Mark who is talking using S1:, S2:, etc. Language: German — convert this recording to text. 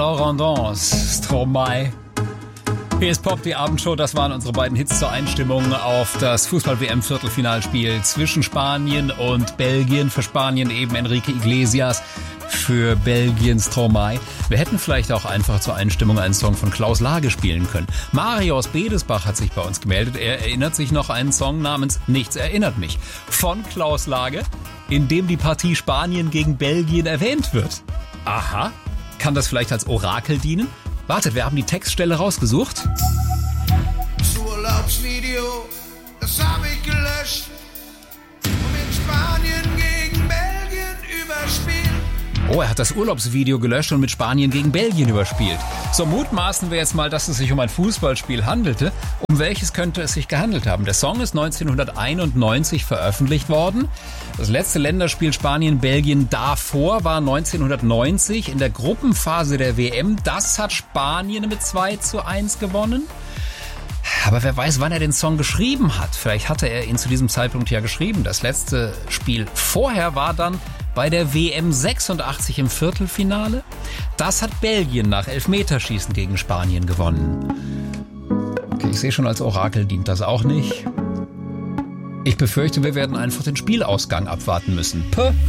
S1: Laurendance, Stromae. Hier ist Pop, die Abendshow. Das waren unsere beiden Hits zur Einstimmung auf das Fußball-WM-Viertelfinalspiel zwischen Spanien und Belgien. Für Spanien eben Enrique Iglesias, für Belgien Stromae. Wir hätten vielleicht auch einfach zur Einstimmung einen Song von Klaus Lage spielen können. Mario aus Bedesbach hat sich bei uns gemeldet. Er erinnert sich noch einen Song namens Nichts erinnert mich von Klaus Lage, in dem die Partie Spanien gegen Belgien erwähnt wird. Aha. Kann das vielleicht als Orakel dienen? Wartet, wir haben die Textstelle rausgesucht.
S2: Das Urlaubsvideo, das habe ich gelöscht und in Spanien gegen Belgien überspielt.
S1: Oh, er hat das Urlaubsvideo gelöscht und mit Spanien gegen Belgien überspielt. So mutmaßen wir jetzt mal, dass es sich um ein Fußballspiel handelte. Um welches könnte es sich gehandelt haben? Der Song ist 1991 veröffentlicht worden. Das letzte Länderspiel Spanien-Belgien davor war 1990 in der Gruppenphase der WM. Das hat Spanien mit 2:1 gewonnen. Aber wer weiß, wann er den Song geschrieben hat. Vielleicht hatte er ihn zu diesem Zeitpunkt ja geschrieben. Das letzte Spiel vorher war dann bei der WM 86 im Viertelfinale. Das hat Belgien nach Elfmeterschießen gegen Spanien gewonnen. Okay, ich sehe schon, als Orakel dient das auch nicht. Ich befürchte, wir werden einfach den Spielausgang abwarten müssen. Puh.